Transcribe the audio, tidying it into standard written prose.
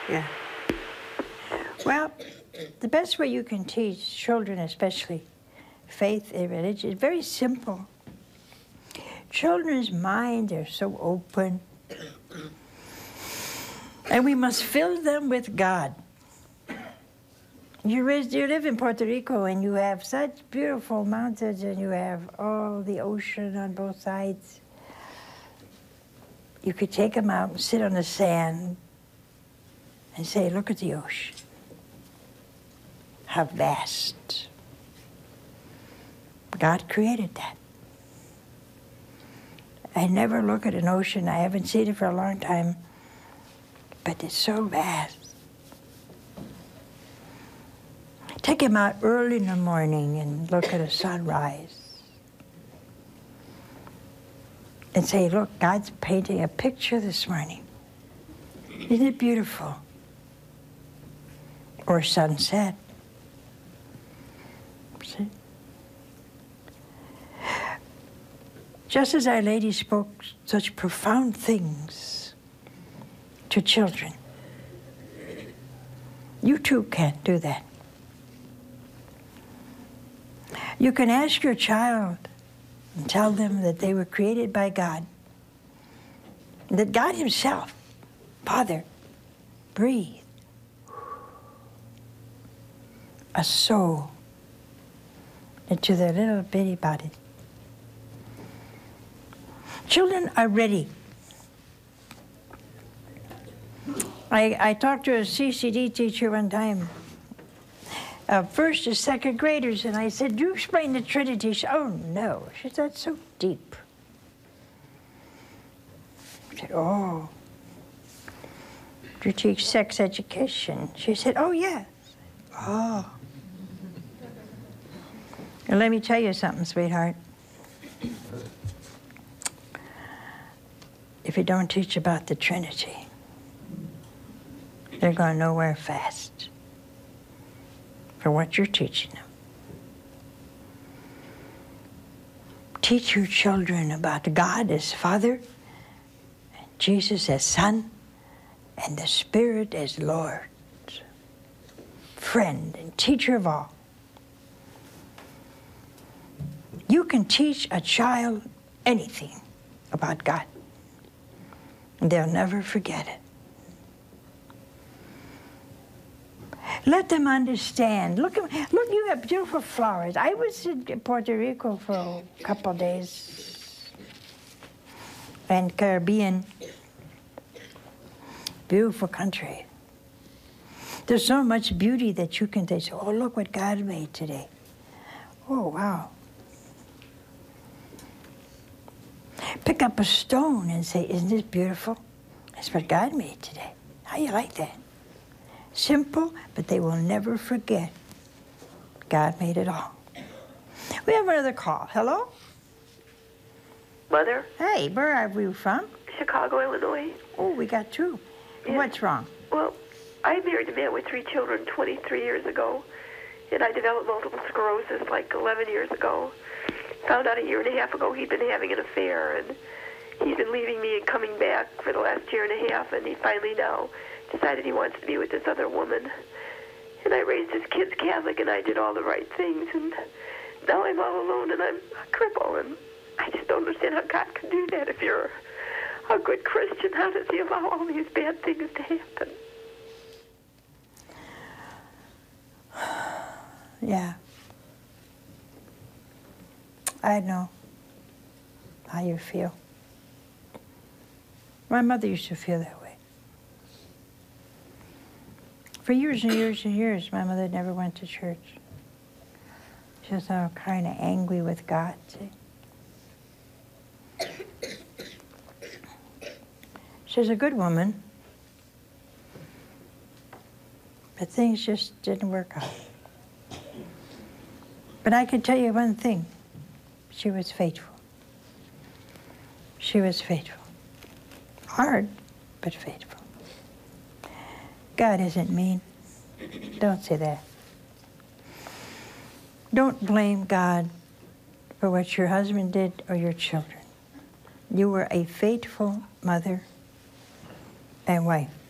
Yeah. Well, the best way you can teach children, especially faith and religion, is very simple. Children's minds are so open, and we must fill them with God. You live in Puerto Rico, and you have such beautiful mountains, and you have all the ocean on both sides. You could take them out and sit on the sand and say, look at the ocean. How vast. God created that. I never look at an ocean. I haven't seen it for a long time, but it's so vast. Take him out early in the morning and look at a sunrise. And say, look, God's painting a picture this morning. Isn't it beautiful? Or sunset. See? Just as Our Lady spoke such profound things to children, you too can do that. You can ask your child and tell them that they were created by God, that God himself, Father, breathed a soul into their little bitty body. Children are ready. I talked to a CCD teacher one time, first and second graders, and I said, "Do you explain the Trinity?" She said, "Oh, no." She said, "That's so deep." I said, "Oh. Do you teach sex education?" She said, "Oh, yes." Oh. And let me tell you something, sweetheart. If you don't teach about the Trinity, they're going nowhere fast for what you're teaching them. Teach your children about God as Father, Jesus as Son, and the Spirit as Lord, friend and teacher of all. You can teach a child anything about God, and they'll never forget it. Let them understand. Look, you have beautiful flowers. I was in Puerto Rico for a couple of days, and Caribbean. Beautiful country. There's so much beauty that you can say, oh, look what God made today. Oh, wow. Pick up a stone and say, isn't this beautiful? That's what God made today. How you like that? Simple, but they will never forget. God made it all. We have another call. Hello? Mother? Hey, where are we from? Chicago, Illinois. Oh, we got two. Yeah. What's wrong? Well, I married a man with 3 children 23 years ago, and I developed multiple sclerosis like 11 years ago. Found out a year and a half ago he'd been having an affair, and he's been leaving me and coming back for the last year and a half, and he finally now decided he wants to be with this other woman. And I raised his kids Catholic, and I did all the right things, and now I'm all alone, and I'm a cripple, and I just don't understand how God can do that. If you're a good Christian, how does he allow all these bad things to happen? Yeah. I know how you feel. My mother used to feel that way. For years and years and years, my mother never went to church. She was all kind of angry with God, see? She's a good woman, but things just didn't work out. But I can tell you one thing. She was faithful. She was faithful. Hard, but faithful. God isn't mean. Don't say that. Don't blame God for what your husband did or your children. You were a faithful mother and wife.